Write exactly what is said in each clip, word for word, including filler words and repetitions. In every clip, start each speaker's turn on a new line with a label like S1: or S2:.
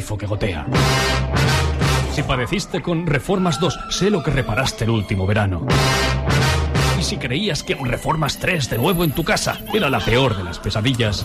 S1: grifo que gotea. Si padeciste con Reformas dos, sé lo que reparaste el último verano. Y si creías que Reformas tres de nuevo en tu casa era la peor de las pesadillas,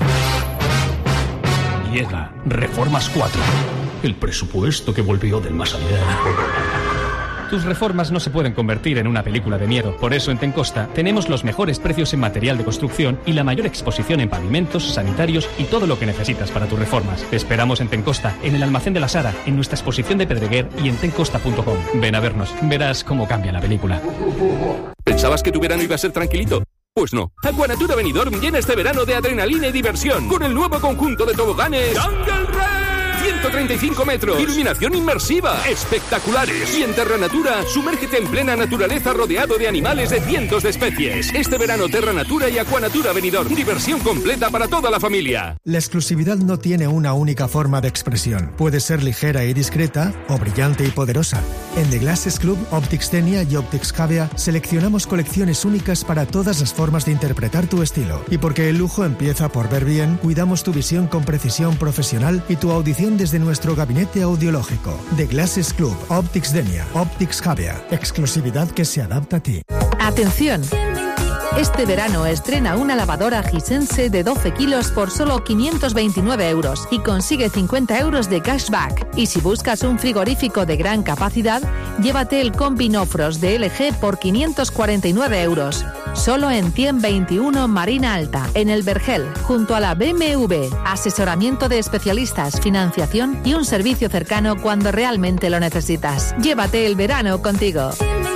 S1: llega Reformas cuatro, el presupuesto que volvió del más allá. Tus reformas no se pueden convertir en una película de miedo. Por eso en Tencosta tenemos los mejores precios en material de construcción y la mayor exposición en pavimentos, sanitarios y todo lo que necesitas para tus reformas. Te esperamos en Tencosta, en el almacén de la Sara, en nuestra exposición de Pedreguer y en tencosta punto com. Ven a vernos, verás cómo cambia la película.
S2: ¿Pensabas que tu verano iba a ser tranquilito? Pues no. Aquanatura Benidorm llena este verano de adrenalina y diversión con el nuevo conjunto de toboganes Jungle Race. ciento treinta y cinco metros, iluminación inmersiva, espectaculares. Y en Terra Natura, sumérgete en plena naturaleza rodeado de animales de cientos de especies. Este verano Terra Natura y Aquanatura Benidorm, diversión completa para toda la familia.
S3: La exclusividad no tiene una única forma de expresión. Puede ser ligera y discreta o brillante y poderosa. En The Glasses Club, Optics Xenia y Optics Javea seleccionamos colecciones únicas para todas las formas de interpretar tu estilo. Y porque el lujo empieza por ver bien, cuidamos tu visión con precisión profesional y tu audición desde nuestro gabinete audiológico. The Glasses Club, Optics Xenia, Optics Javea. Exclusividad que se adapta a ti.
S4: Atención. Este verano estrena una lavadora Hisense de doce kilos por solo quinientos veintinueve euros y consigue cincuenta euros de cashback. Y si buscas un frigorífico de gran capacidad, llévate el Combi Nofrost de L G por quinientos cuarenta y nueve euros. Solo en cien veintiuno Marina Alta, en el Vergel, junto a la B M W. Asesoramiento de especialistas, financiación y un servicio cercano cuando realmente lo necesitas. Llévate el verano contigo.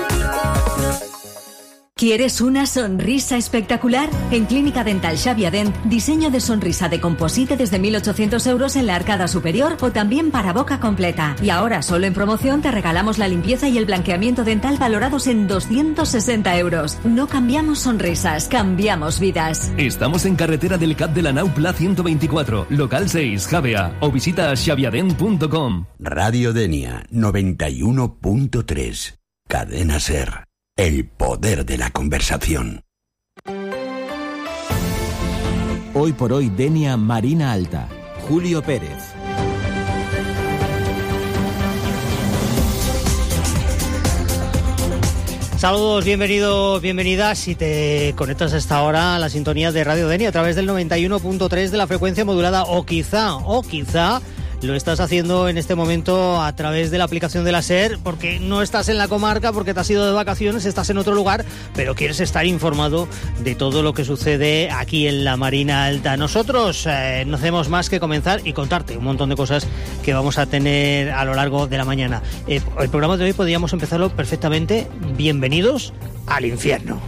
S5: ¿Quieres una sonrisa espectacular? En Clínica Dental Xavier Dent, diseño de sonrisa de composite desde mil ochocientos euros en la arcada superior o también para boca completa. Y ahora, solo en promoción, te regalamos la limpieza y el blanqueamiento dental valorados en doscientos sesenta euros. No cambiamos sonrisas, cambiamos vidas.
S6: Estamos en carretera del Cap de la Nau Pla ciento veinticuatro, local seis, Javea, o visita xaviadent punto com.
S7: Radio Denia noventa y uno punto tres. Cadena Ser. El poder de la conversación.
S8: Hoy por hoy, Denia Marina Alta. Julio Pérez.
S9: Saludos, bienvenidos, bienvenidas. Si te conectas a esta hora a la sintonía de Radio Denia a través del noventa y uno punto tres de la frecuencia modulada, o quizá, o quizá... lo estás haciendo en este momento a través de la aplicación de la SER, porque no estás en la comarca, porque te has ido de vacaciones, estás en otro lugar, pero quieres estar informado de todo lo que sucede aquí en la Marina Alta. Nosotros eh, no hacemos más que comenzar y contarte un montón de cosas que vamos a tener a lo largo de la mañana. Eh, el programa de hoy podríamos empezarlo perfectamente. Bienvenidos al infierno.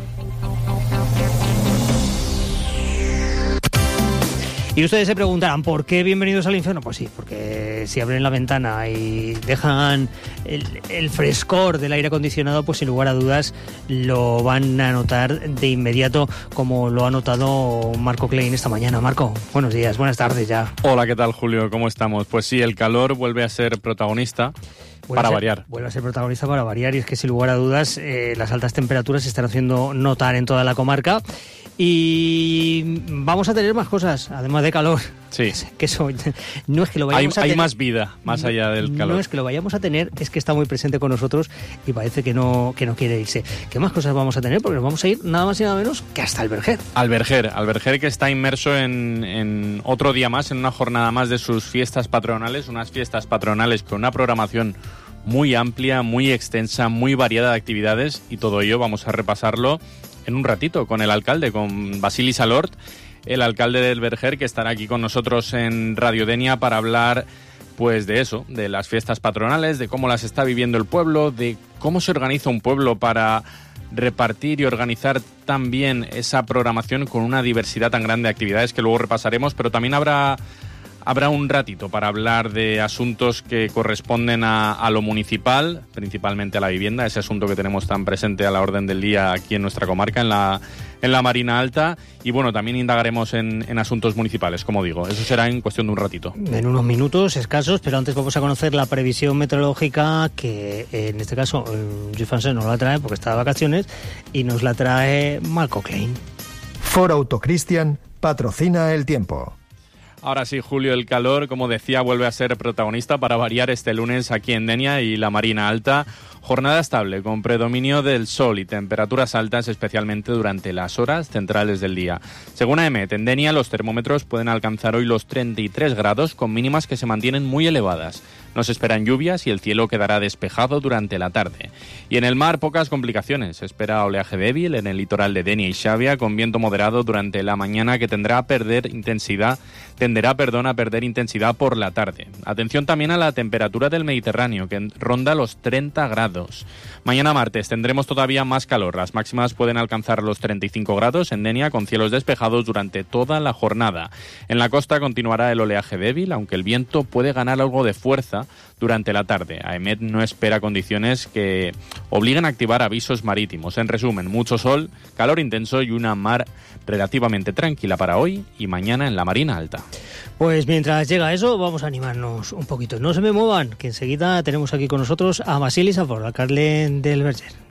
S9: Y ustedes se preguntarán, ¿por qué bienvenidos al infierno? Pues sí, porque si abren la ventana y dejan el, el frescor del aire acondicionado, pues sin lugar a dudas lo van a notar de inmediato, como lo ha notado Marco Klein esta mañana. Marco, buenos días, buenas tardes ya.
S10: Hola, ¿qué tal, Julio? ¿Cómo estamos? Pues sí, el calor vuelve a ser protagonista. Para
S9: ser,
S10: variar.
S9: Vuelve a ser protagonista para variar, y es que sin lugar a dudas eh, las altas temperaturas se están haciendo notar en toda la comarca. Y vamos a tener más cosas, además de calor.
S10: Sí.
S9: Que eso no es que lo vayamos
S10: hay,
S9: a tener.
S10: Hay más vida, más allá del calor.
S9: No es que lo vayamos a tener, es que está muy presente con nosotros y parece que no, que no quiere irse. ¿Qué más cosas vamos a tener? Porque nos vamos a ir nada más y nada menos que hasta el Verger.
S10: Al Verger, al Verger, que está inmerso en, en otro día más, en una jornada más de sus fiestas patronales, unas fiestas patronales con una programación muy amplia, muy extensa, muy variada de actividades, y todo ello vamos a repasarlo en un ratito con el alcalde, con Basilis Alort, el alcalde del Verger, que estará aquí con nosotros en Radio Denia para hablar pues de eso, de las fiestas patronales, de cómo las está viviendo el pueblo, de cómo se organiza un pueblo para repartir y organizar tan bien esa programación con una diversidad tan grande de actividades que luego repasaremos, pero también habrá Habrá un ratito para hablar de asuntos que corresponden a, a lo municipal, principalmente a la vivienda, ese asunto que tenemos tan presente a la orden del día aquí en nuestra comarca, en la, en la Marina Alta. Y bueno, también indagaremos en, en asuntos municipales, como digo. Eso será en cuestión de un ratito.
S9: En unos minutos escasos, pero antes vamos a conocer la previsión meteorológica, que en este caso Luis Francés nos la trae porque está de vacaciones, y nos la trae Marco Klein.
S3: Ford Auto Christian patrocina el tiempo.
S10: Ahora sí, Julio, el calor, como decía, vuelve a ser protagonista para variar este lunes aquí en Denia y la Marina Alta. Jornada estable, con predominio del sol y temperaturas altas, especialmente durante las horas centrales del día. Según AEMET, en Denia los termómetros pueden alcanzar hoy los treinta y tres grados, con mínimas que se mantienen muy elevadas. No se esperan lluvias y el cielo quedará despejado durante la tarde. Y en el mar, pocas complicaciones. Se espera oleaje débil en el litoral de Denia y Xàbia, con viento moderado durante la mañana que tendrá a perder intensidad, tenderá perdón, a perder intensidad por la tarde. Atención también a la temperatura del Mediterráneo, que ronda los treinta grados. Mañana martes tendremos todavía más calor. Las máximas pueden alcanzar los treinta y cinco grados en Denia, con cielos despejados durante toda la jornada. En la costa continuará el oleaje débil, aunque el viento puede ganar algo de fuerza durante la tarde. AEMET no espera condiciones que obliguen a activar avisos marítimos. En resumen, mucho sol, calor intenso y una mar relativamente tranquila para hoy y mañana en la Marina Alta.
S9: Pues mientras llega eso, vamos a animarnos un poquito. No se me muevan, que enseguida tenemos aquí con nosotros a Basili Safor, alcalde del Verger.